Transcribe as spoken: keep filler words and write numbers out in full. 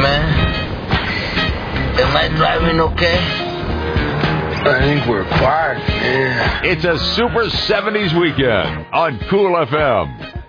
man. Am I driving okay? I think we're quiet, man. It's a Super seventies weekend on Cool F M.